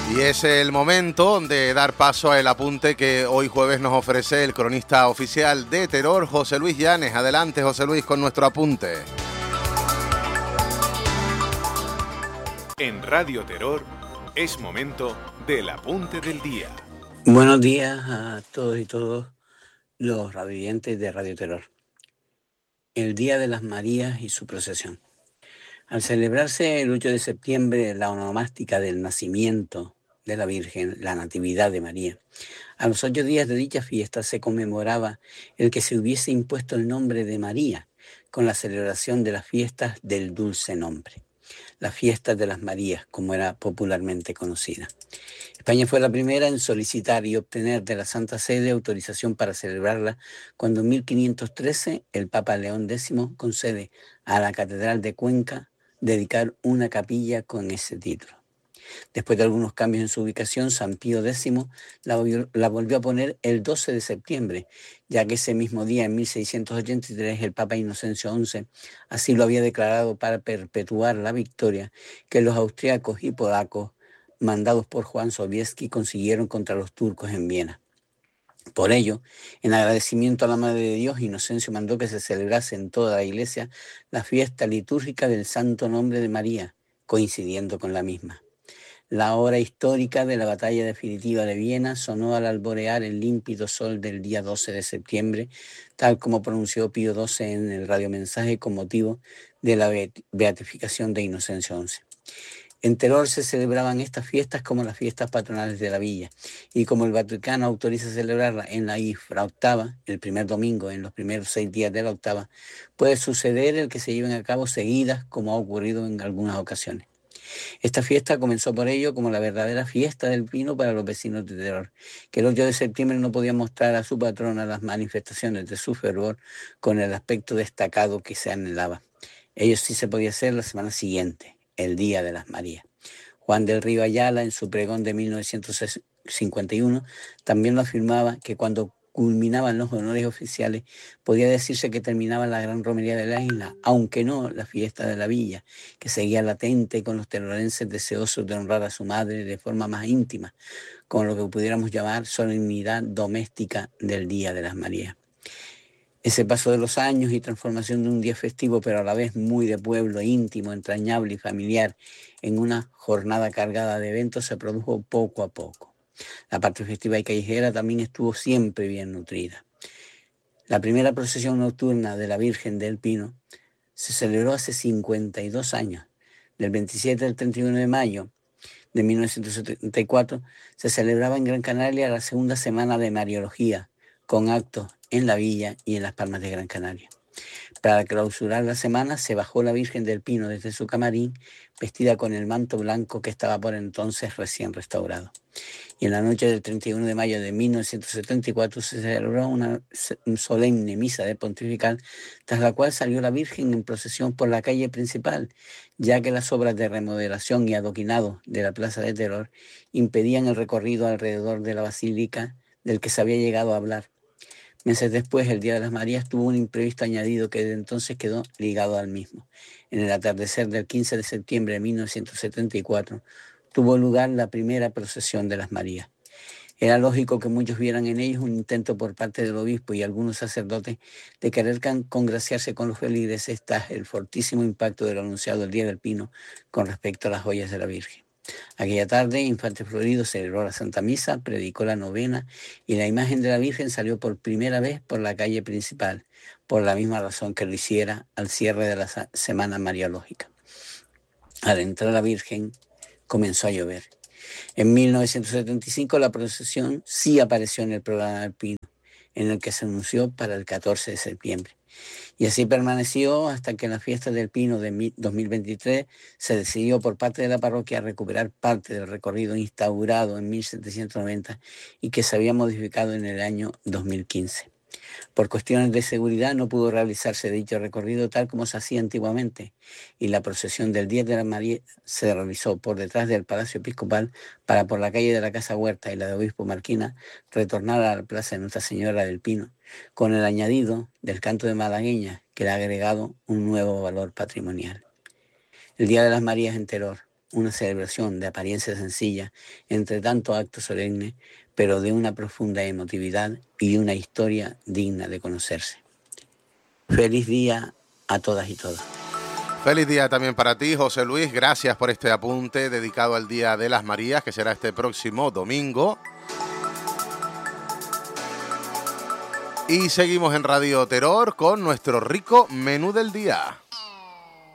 Y es el momento de dar paso al apunte que hoy jueves nos ofrece el cronista oficial de Terror, José Luis Llanes. Adelante, José Luis, con nuestro apunte. En Radio Terror es momento del apunte del día. Buenos días a todos y todos los radioyentes de Radio Terror. El Día de las Marías y su procesión. Al celebrarse el 8 de septiembre la onomástica del nacimiento de la Virgen, la Natividad de María, a los 8 días de dicha fiesta se conmemoraba el que se hubiese impuesto el nombre de María con la celebración de las fiestas del dulce nombre, las fiestas de las Marías, como era popularmente conocida. España fue la primera en solicitar y obtener de la Santa Sede autorización para celebrarla cuando en 1513 el Papa León X concede a la Catedral de Cuenca dedicar una capilla con ese título. Después de algunos cambios en su ubicación, San Pío X la volvió a poner el 12 de septiembre, ya que ese mismo día, en 1683, el Papa Inocencio XI así lo había declarado para perpetuar la victoria que los austriacos y polacos, mandados por Juan Sobieski, consiguieron contra los turcos en Viena. Por ello, en agradecimiento a la Madre de Dios, Inocencio mandó que se celebrase en toda la iglesia la fiesta litúrgica del Santo Nombre de María, coincidiendo con la misma. La hora histórica de la batalla definitiva de Viena sonó al alborear el límpido sol del día 12 de septiembre, tal como pronunció Pío XII en el radiomensaje con motivo de la beatificación de Inocencio XI. En Terror se celebraban estas fiestas como las fiestas patronales de la villa, y como el Vaticano autoriza celebrarla en la infraoctava, el primer domingo en los primeros 6 días de la octava, puede suceder el que se lleven a cabo seguidas, como ha ocurrido en algunas ocasiones. Esta fiesta comenzó por ello como la verdadera fiesta del vino para los vecinos de Terror, que el 8 de septiembre no podía mostrar a su patrona las manifestaciones de su fervor con el aspecto destacado que se anhelaba. Ello sí se podía hacer la semana siguiente, el Día de las Marías. Juan del Río Ayala, en su pregón de 1951, también lo afirmaba, que cuando culminaban los honores oficiales, podía decirse que terminaba la gran romería de la isla, aunque no la fiesta de la villa, que seguía latente con los terrorenses deseosos de honrar a su madre de forma más íntima, con lo que pudiéramos llamar solemnidad doméstica del Día de las Marías. Ese paso de los años y transformación de un día festivo, pero a la vez muy de pueblo, íntimo, entrañable y familiar, en una jornada cargada de eventos, se produjo poco a poco. La parte festiva y callejera también estuvo siempre bien nutrida. La primera procesión nocturna de la Virgen del Pino se celebró hace 52 años. Del 27 al 31 de mayo de 1974 se celebraba en Gran Canaria la segunda semana de Mariología, con actos en la villa y en las Palmas de Gran Canaria. Para clausurar la semana se bajó la Virgen del Pino desde su camarín, vestida con el manto blanco que estaba por entonces recién restaurado. Y en la noche del 31 de mayo de 1974 se celebró una solemne misa de pontifical, tras la cual salió la Virgen en procesión por la calle principal, ya que las obras de remodelación y adoquinado de la Plaza de Terror impedían el recorrido alrededor de la basílica del que se había llegado a hablar. Meses después, el Día de las Marías tuvo un imprevisto añadido que desde entonces quedó ligado al mismo. En el atardecer del 15 de septiembre de 1974 tuvo lugar la primera procesión de las Marías. Era lógico que muchos vieran en ellos un intento por parte del obispo y algunos sacerdotes de querer congraciarse con los feligreses tras el fortísimo impacto del anunciado el Día del Pino con respecto a las joyas de la Virgen. Aquella tarde, Infante Florido celebró la Santa Misa, predicó la novena y la imagen de la Virgen salió por primera vez por la calle principal, por la misma razón que lo hiciera al cierre de la Semana Mariológica. Al entrar la Virgen, comenzó a llover. En 1975 la procesión sí apareció en el programa del Pino, en el que se anunció para el 14 de septiembre. Y así permaneció hasta que en la fiesta del Pino de 2023 se decidió por parte de la parroquia recuperar parte del recorrido instaurado en 1790 y que se había modificado en el año 2015. Por cuestiones de seguridad no pudo realizarse dicho recorrido tal como se hacía antiguamente, y la procesión del Día de la María se realizó por detrás del Palacio Episcopal para, por la calle de la Casa Huerta y la de Obispo Marquina, retornar a la Plaza de Nuestra Señora del Pino, con el añadido del canto de malagueña, que le ha agregado un nuevo valor patrimonial. El Día de las Marías en Terror, una celebración de apariencia sencilla entre tanto acto solemne, pero de una profunda emotividad y una historia digna de conocerse. Feliz día a todas y todos. Feliz día también para ti, José Luis. Gracias por este apunte dedicado al Día de las Marías, que será este próximo domingo. Y seguimos en Radio Terror con nuestro rico menú del día.